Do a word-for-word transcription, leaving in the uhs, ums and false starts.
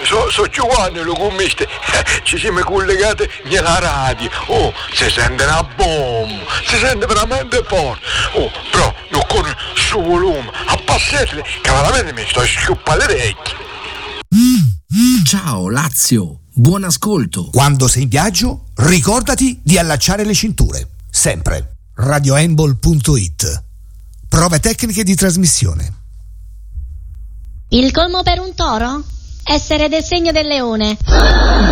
so, so Giovanni lo commiste, eh, ci siamo collegati nella radio, oh, si sente una bomba, si sente veramente forte, oh, però non con su volume, abbassatele, che veramente mi sto sciuppando le orecchie. Ciao Lazio, buon ascolto. Quando sei in viaggio, ricordati di allacciare le cinture, sempre. radioembol punto it. Prove tecniche di trasmissione. Il colmo per un toro? Essere del segno del leone.